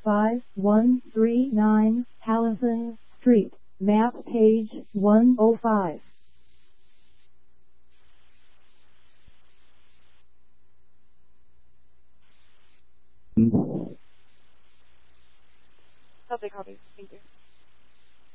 5139 Hallison Street, map page 105. Copy. Thank you.